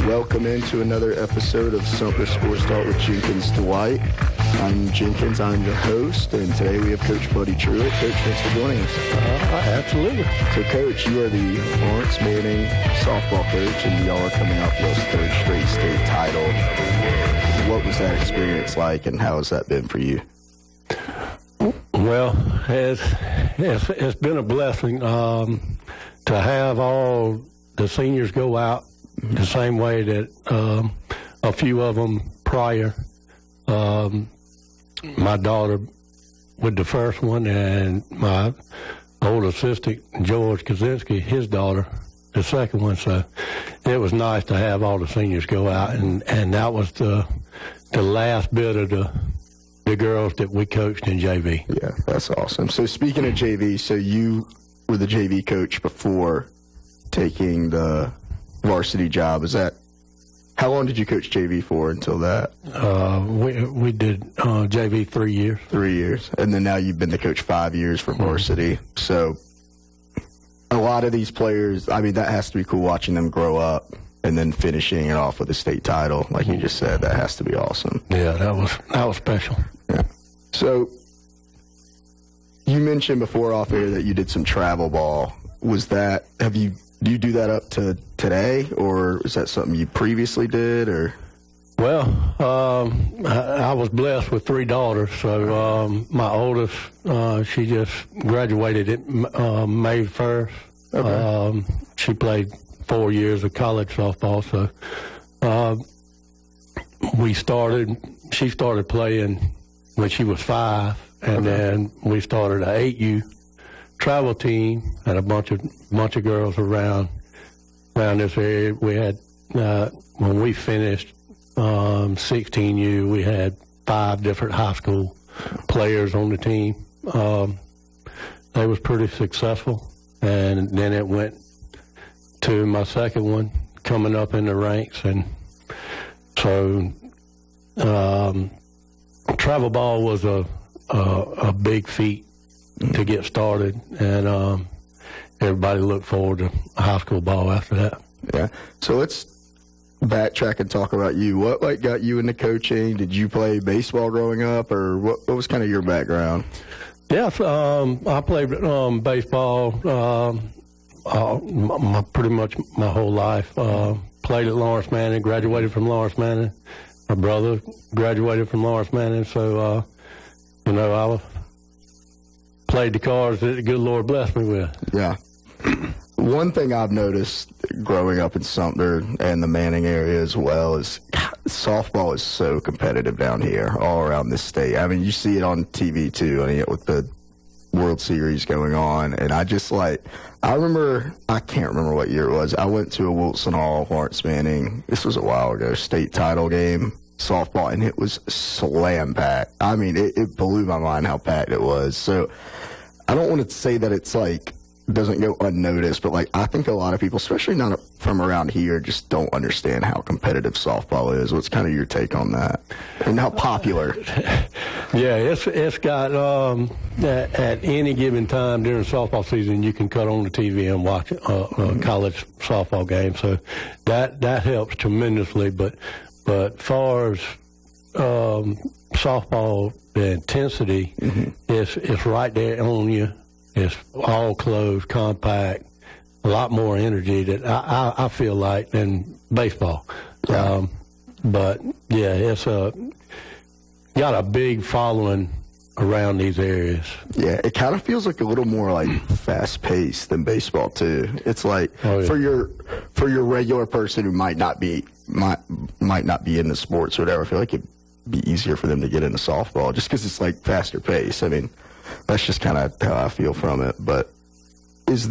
welcome into another episode of Sumter Sports Talk with Jenkins Dwight. I'm Jenkins, I'm your host, and today we have Coach Buddy Truitt. Coach, thanks for joining us. Absolutely. So, Coach, you are the Lawrence Manning softball coach, and y'all are coming off your third straight state title. What was that experience like, and how has that been for you? Well, it's been a blessing to have all the seniors go out the same way that a few of them prior. My daughter with the first one, and my old assistant, George Kaczynski, his daughter, the second one. So it was nice to have all the seniors go out, and that was the last bit of the girls that we coached in JV. Yeah, that's awesome. So speaking of JV, so you were the JV coach before taking the varsity job. How long did you coach JV for until that? We did JV 3 years. 3 years. And then now you've been the coach 5 years for varsity. Mm-hmm. So a lot of these players, I mean, that has to be cool watching them grow up and then finishing it off with a state title. Like you just said, that has to be awesome. Yeah, that was special. Yeah. So you mentioned before off air that you did some travel ball. Do you do that up to today, or is that something you previously did, or? Well, I was blessed with 3 daughters. So my oldest, she just graduated at May 1st. Okay. She played 4 years of college softball. So she started playing when she was 5, and then we started an 8U travel team, and a bunch of girls around this area. We had when we finished 16U, we had 5 different high school players on the team. They was pretty successful, and then it went to my second one coming up in the ranks, and so travel ball was a big feat to get started, and everybody looked forward to high school ball after that. Yeah. So let's backtrack and talk about you. What got you into coaching? Did you play baseball growing up, or what was kind of your background? Yes, I played baseball pretty much my whole life. Played at Lawrence Manning, graduated from Lawrence Manning. My brother graduated from Lawrence Manning, so I played the cards that the good Lord blessed me with. Yeah. One thing I've noticed growing up in Sumter and the Manning area as well is softball is so competitive down here, all around this state. I mean, you see it on TV too, with the World Series going on. And I can't remember what year it was. I went to a Wilson Hall, Lawrence Manning, this was a while ago, state title game, softball, and it was slam packed. I mean, it blew my mind how packed it was. So I don't want to say that it's doesn't go unnoticed, but I think a lot of people, especially not from around here, just don't understand how competitive softball is. What's kind of your take on that, and how popular? Yeah, it's got at any given time during softball season, you can cut on the TV and watch a college softball game. So that helps tremendously. But far as softball, the intensity, it's right there on you. It's all closed, compact, a lot more energy that I feel like than baseball. Yeah. But yeah, it's got a big following around these areas. Yeah, it kind of feels like a little more fast paced than baseball too. It's for your regular person who might not be into sports or whatever, I feel like it'd be easier for them to get into softball just because it's faster paced. I mean, that's just kind of how I feel from it. But there's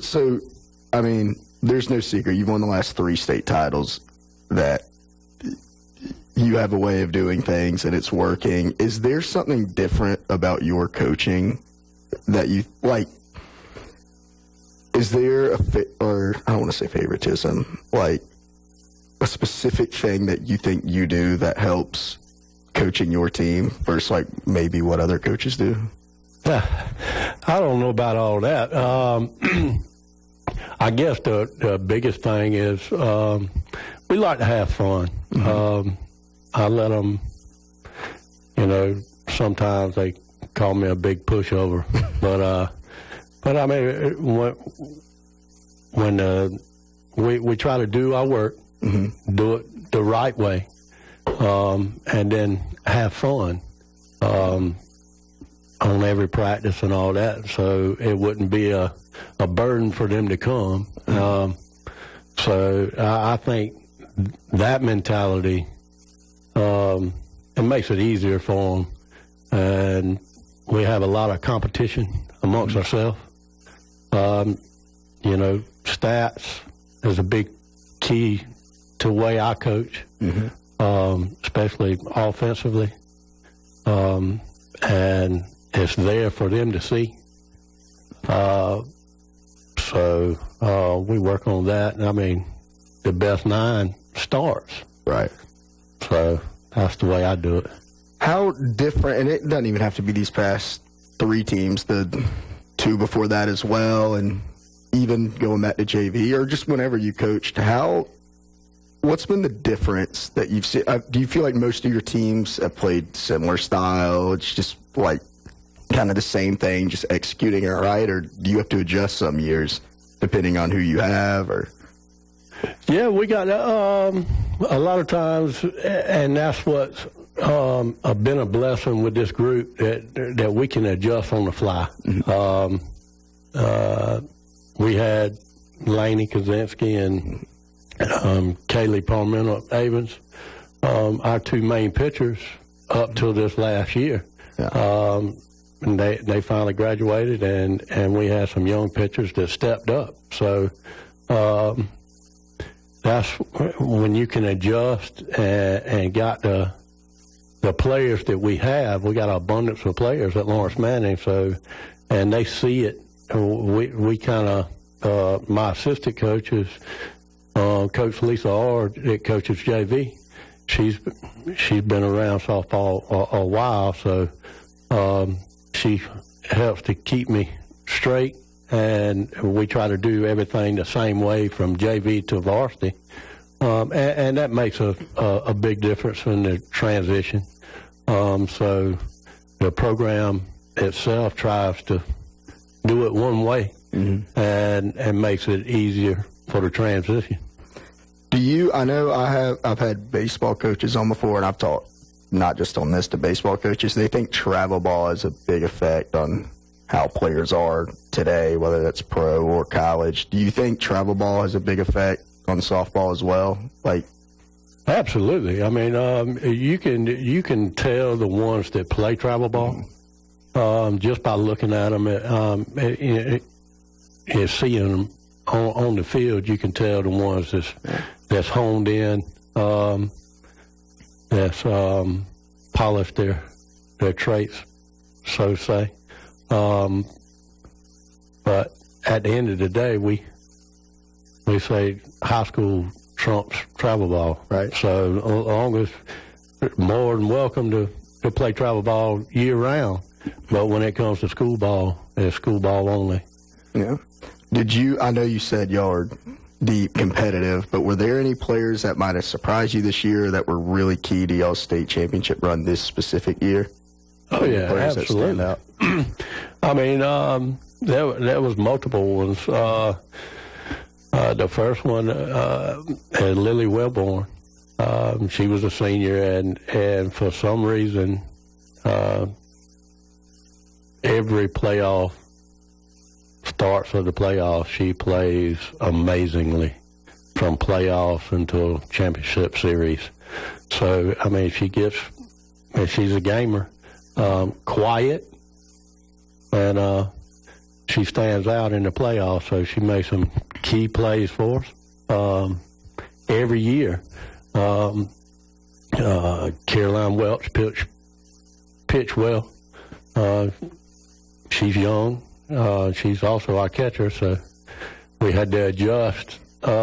no secret. You've won the last 3 state titles, that you have a way of doing things and it's working. Is there something different about your coaching that you like? Is there or I don't want to say favoritism, a specific thing that you think you do that helps coaching your team versus maybe what other coaches do? I don't know about all that. I guess the biggest thing is we like to have fun. I let them, sometimes they call me a big pushover, but I mean, when we try to do our work, do it the right way, and then have fun on every practice and all that, so it wouldn't be a burden for them to come. So I think that mentality, it makes it easier for them. And we have a lot of competition amongst ourselves. Stats is a big key to the way I coach, especially offensively. And it's there for them to see. So we work on that. I mean, the best 9 starts. Right. So that's the way I do it. How different, and it doesn't even have to be these past 3 teams, the 2 before that as well, and even going back to JV, or just whenever you coached, what's been the difference that you've seen? Do you feel like most of your teams have played similar style? It's just like kind of the same thing, just executing it right, or do you have to adjust some years depending on who you have? Or yeah, we got a lot of times, and that's what's been a blessing with this group, that we can adjust on the fly. We had Laney Kaczynski and Kaylee Palmento Avens, our 2 main pitchers up till this last year. Yeah. And they finally graduated, and we had some young pitchers that stepped up. So that's when you can adjust and got the players that we have. We got an abundance of players at Lawrence Manning, and they see it. We kind of, my assistant coach is Coach Lisa Ard that coaches JV. She's been around softball a while, so she helps to keep me straight, and we try to do everything the same way from JV to varsity, and that makes a big difference in the transition. So the program itself tries to do it one way, and makes it easier for the transition. I know I've had baseball coaches on before, and I've taught not just on this to baseball coaches. They think travel ball has a big effect on how players are today, whether that's pro or college. Do you think travel ball has a big effect on softball as well? Absolutely. I mean, you can tell the ones that play travel ball just by looking at them and seeing them on the field. You can tell the ones that's honed in, that's polished their traits, so to say. But at the end of the day, we say high school trumps travel ball, right? So as long as more than welcome to play travel ball year round, but when it comes to school ball, it's school ball only. Yeah. I know you said y'all are deep competitive, but were there any players that might have surprised you this year that were really key to y'all's state championship run this specific year? Oh, yeah, absolutely. I mean, there was multiple ones. The first one, Lily Wellborn, she was a senior, and for some reason, every playoff starts of the playoffs, she plays amazingly from playoffs until championship series. So, I mean, she's a gamer, quiet, and she stands out in the playoffs, so she makes some key plays for us every year. Caroline Welch pitch well. She's young. She's also our catcher, so we had to adjust.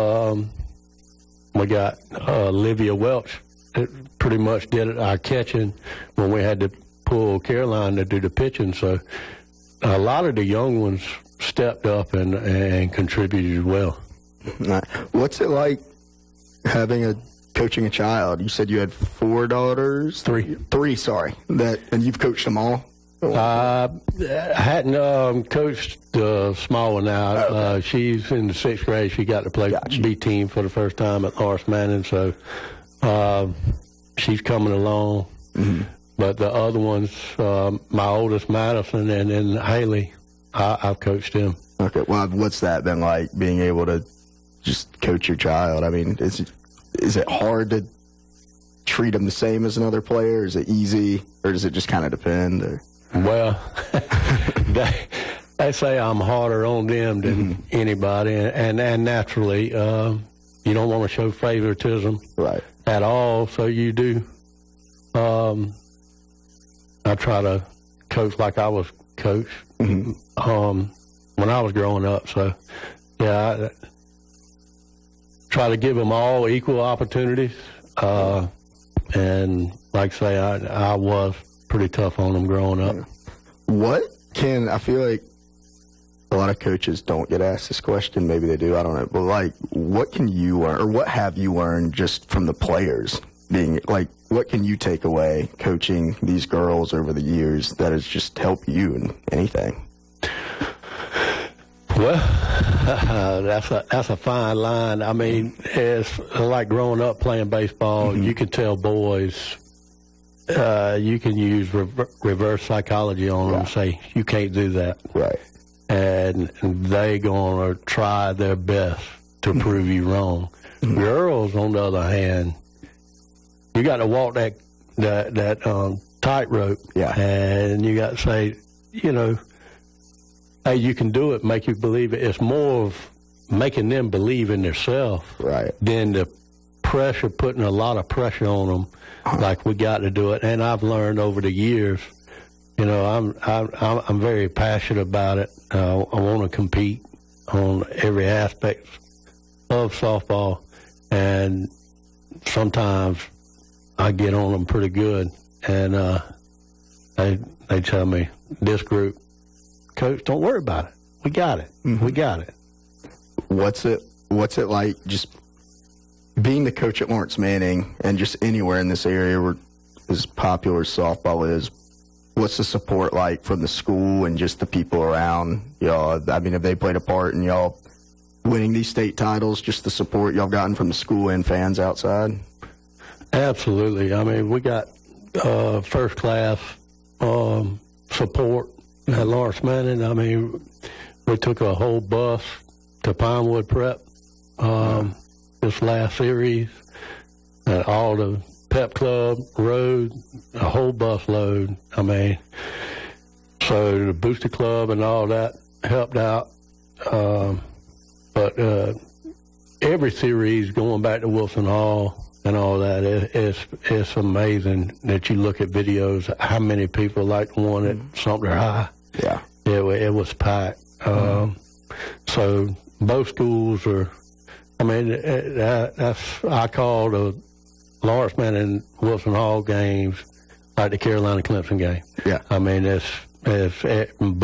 We got Olivia Welch that pretty much did our catching when we had to pull Caroline to do the pitching. So a lot of the young ones stepped up and contributed well. What's it like coaching a child? You said you had 4 daughters? Three, sorry. And you've coached them all? I hadn't coached the small one now. Okay. She's in the 6th grade. She got to play B team for the first time at Lawrence Manning, so she's coming along. Mm-hmm. But the other ones, my oldest, Madison, and then Haley, I've coached them. Okay. Well, what's that been like, being able to just coach your child? I mean, is it hard to treat them the same as another player? Is it easy, or does it just kind of depend? Or? Well, they say I'm harder on them than anybody, and naturally, you don't want to show favoritism at all, so you do. I try to coach like I was coached when I was growing up. So, yeah, I try to give them all equal opportunities. And like I say, I was pretty tough on them growing up. I feel like a lot of coaches don't get asked this question. Maybe they do. I don't know. But, like, what can you learn, or what have you learned just from the players being, like, what can you take away coaching these girls over the years that has just helped you in anything? Well, that's a fine line. I mean, it's like growing up playing baseball. You can tell boys, you can use reverse psychology on them and say, you can't do that. Right. And they going to try their best to prove you wrong. Girls, on the other hand, you got to walk that tightrope, and you got to say, hey, you can do it, make you believe it. It's more of making them believe in themselves than the pressure, putting a lot of pressure on them, like we got to do it. And I've learned over the years, I'm very passionate about it. I want to compete on every aspect of softball, and sometimes I get on them pretty good, and they tell me, this group, Coach, don't worry about it. We got it. We got it. What's it like just being the coach at Lawrence Manning and just anywhere in this area where as popular as softball is? What's the support like from the school and just the people around y'all? I mean, have they played a part in y'all winning these state titles, just the support y'all gotten from the school and fans outside? Absolutely. I mean, we got first-class support at Lawrence Manning. I mean, we took a whole bus to Pinewood Prep this last series. All the Pep Club rode, a whole bus load. I mean, so the Booster Club and all that helped out. But every series going back to Wilson Hall and all that, it's amazing that you look at videos, how many people like the one at Sumter High. Yeah. It was packed. So both schools are, I mean, I call the Lawrence Manning Wilson Hall games like the Carolina Clemson game. Yeah. I mean, it's